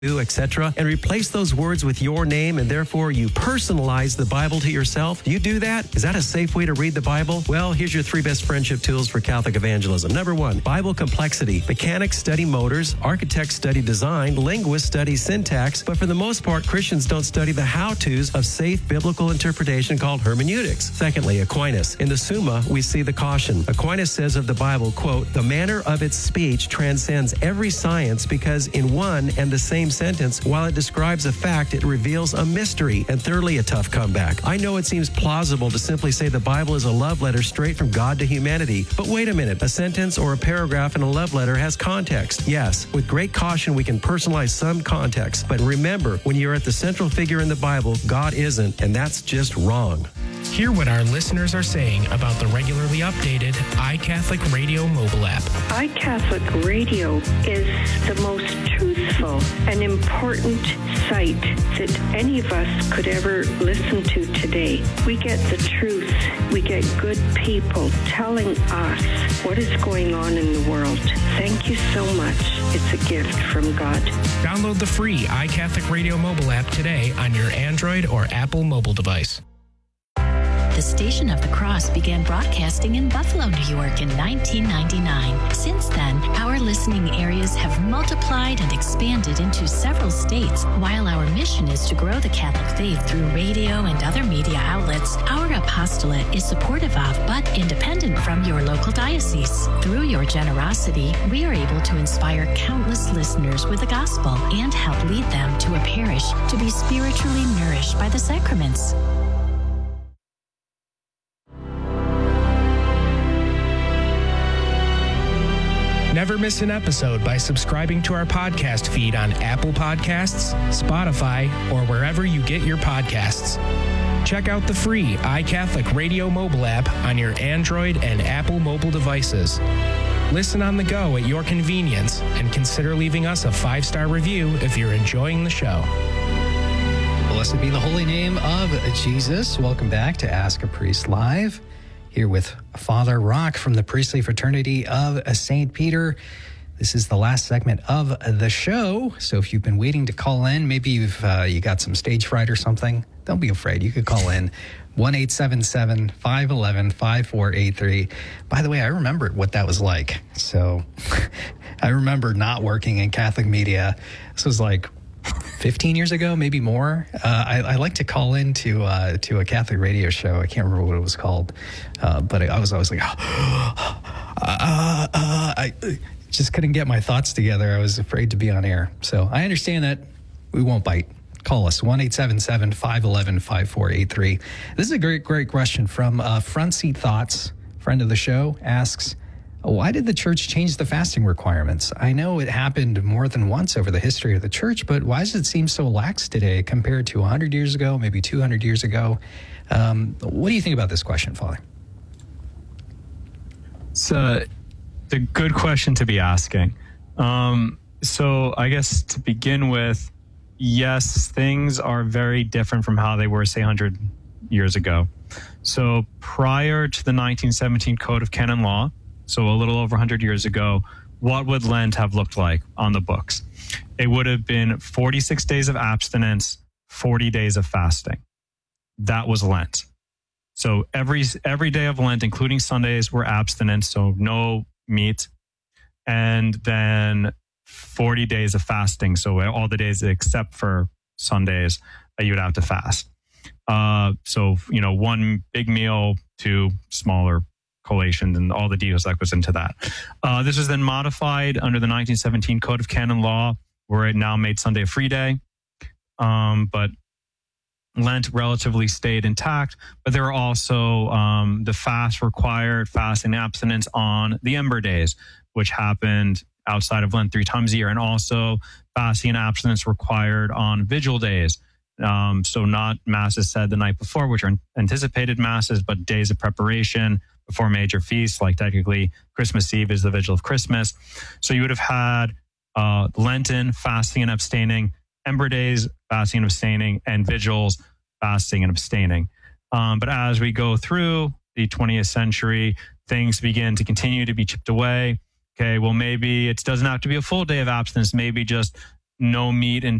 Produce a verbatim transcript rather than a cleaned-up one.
et cetera, and replace those words with your name, and therefore you personalize the Bible to yourself? Do you do that? Is that a safe way to read the Bible? Well, here's your three best friendship tools for Catholic evangelism. Number one, Bible complexity. Mechanics study motors, architects study design, linguists study syntax, but for the most part, Christians don't study the how-tos of safe biblical interpretation called hermeneutics. Secondly, Aquinas. In the Summa, we see the caution. Aquinas says of the Bible, quote, "The manner of its speech transcends every science because in one and the same sentence, while it describes a fact, it reveals a mystery." And thirdly, a tough comeback. I know it seems plausible to simply say the Bible is a love letter straight from God to humanity, but wait a minute. A sentence or a paragraph in a love letter has context. Yes, with great caution, we can personalize some context. But remember, when you're at the central figure in the Bible, God isn't, and that's just wrong. Hear what our listeners are saying about the regularly updated iCatholic Radio mobile app. iCatholic Radio is the most truthful and important site that any of us could ever listen to today. We get the truth. We get good people telling us what is going on in the world. Thank you so much. It's a gift from God. Download the free iCatholic Radio mobile app today on your Android or Apple mobile device. The Station of the Cross began broadcasting in Buffalo, New York in nineteen ninety-nine. Since then, our listening areas have multiplied and expanded into several states. While our mission is to grow the Catholic faith through radio and other media outlets, our apostolate is supportive of but independent from your local diocese. Through your generosity, we are able to inspire countless listeners with the gospel and help lead them to a parish to be spiritually nourished by the sacraments. Never miss an episode by subscribing to our podcast feed on Apple Podcasts, Spotify, or wherever you get your podcasts. Check out the free iCatholic Radio mobile app on your Android and Apple mobile devices. Listen on the go at your convenience and consider leaving us a five-star review if you're enjoying the show. Blessed be the holy name of Jesus. Welcome back to Ask a Priest Live. Here with Father Rock from the Priestly Fraternity of Saint Peter. This is the last segment of the show. So if you've been waiting to call in, maybe you've uh, you got some stage fright or something, don't be afraid. You could call in one eight seven seven, five one one, five four eight three. By the way, I remembered what that was like. So I remember not working in Catholic media. This was like fifteen years ago, maybe more. Uh, I, I like to call in to, uh, to a Catholic radio show. I can't remember what it was called. Uh, but I, I was always like, uh, uh, I just couldn't get my thoughts together. I was afraid to be on air. So I understand that. We won't bite. Call us, one eight seven seven, five one one, five four eight three. This is a great, great question from uh, Front Seat Thoughts, friend of the show, asks, why did the church change the fasting requirements? I know it happened more than once over the history of the church, but why does it seem so lax today compared to one hundred years ago, maybe two hundred years ago? Um, what do you think about this question, Father? It's a, it's a good question to be asking. Um, so I guess to begin with, yes, things are very different from how they were, say, one hundred years ago. So prior to the nineteen seventeen Code of Canon Law, so a little over one hundred years ago, what would Lent have looked like on the books? It would have been forty-six days of abstinence, forty days of fasting. That was Lent. So every every day of Lent, including Sundays, were abstinence, so no meat. And then forty days of fasting, so all the days except for Sundays, uh, you would have to fast. Uh, so, you know, one big meal, two smaller collations, and all the details that goes into that. Uh, this was then modified under the nineteen seventeen Code of Canon Law, where it now made Sunday a free day. Um, but Lent relatively stayed intact, but there were also um, the fast required fasting and abstinence on the Ember Days, which happened outside of Lent three times a year, and also fasting and abstinence required on Vigil Days. Um, so not masses said the night before, which are anticipated masses, but days of preparation before major feasts, like technically Christmas Eve is the Vigil of Christmas. So you would have had uh, Lenten, fasting and abstaining, Ember Days, fasting and abstaining, and Vigils, fasting and abstaining. Um, but as we go through the twentieth century, things begin to continue to be chipped away. Okay, well, maybe it doesn't have to be a full day of abstinence, maybe just no meat